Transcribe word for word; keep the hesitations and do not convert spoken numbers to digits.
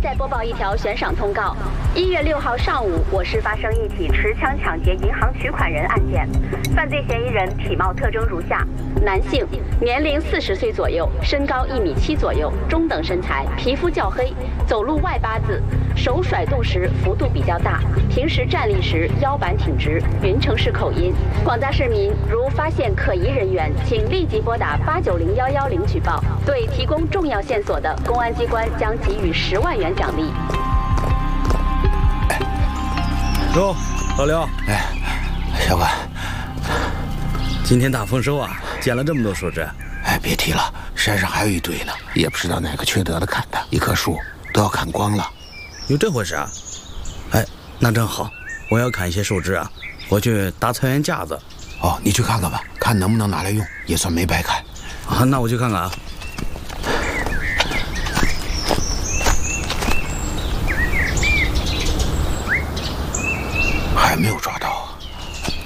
再播报一条悬赏通告：一月六号上午，我市发生一起持枪抢劫银行取款人案件，犯罪嫌疑人体貌特征如下：男性，年龄四十岁左右，身高一米七左右，中等身材，皮肤较黑，走路外八字，手甩动时幅度比较大，平时站立时腰板挺直，云城市口音。广大市民如发现可疑人员，请立即拨打八九零幺幺零举报。对提供重要线索的，公安机关将给予十万元奖励。 哟，老刘， 哎，小关， 今天大丰收啊，捡了这么多树枝。 哎，别提了，山上还有一堆呢，也不知道哪个缺德的砍的，一棵树都要砍光了。 有这回事啊？哎，那正好，我要砍一些树枝啊，我去搭菜园架子。 哦，你去看看吧，看能不能拿来用，也算没白砍。 啊，那我去看看啊。 还没有抓到。